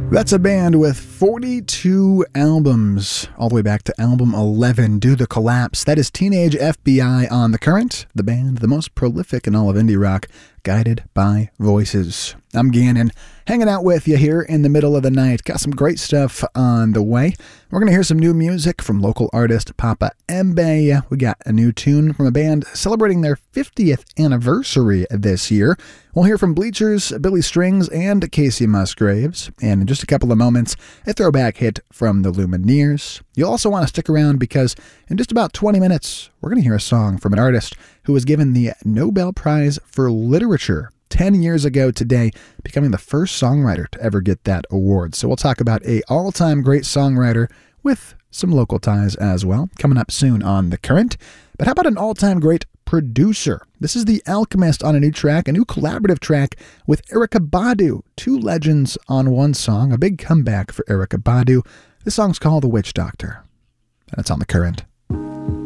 That's a band with 42 albums, all the way back to album 11, Do the Collapse. That is Teenage FBI on The Current, the band the most prolific in all of indie rock, guided by voices. I'm Gannon, hanging out with you here in the middle of the night. Got some great stuff on the way. We're going to hear some new music from local artist Papa Embe. We got a new tune from a band celebrating their 50th anniversary this year. We'll hear from Bleachers, Billy Strings, and Casey Musgraves. And in just a couple of moments, a throwback hit from the Lumineers. You'll also want to stick around because in just about 20 minutes, we're going to hear a song from an artist who was given the Nobel Prize for Literature 10 years ago today, becoming the first songwriter to ever get that award. So we'll talk about a all-time great songwriter with some local ties as well, coming up soon on The Current. But how about an all-time great producer? This is The Alchemist on a new track, a new collaborative track with Erykah Badu. Two legends on one song, a big comeback for Erykah Badu. This song's called The Witch Doctor, and it's on The Current.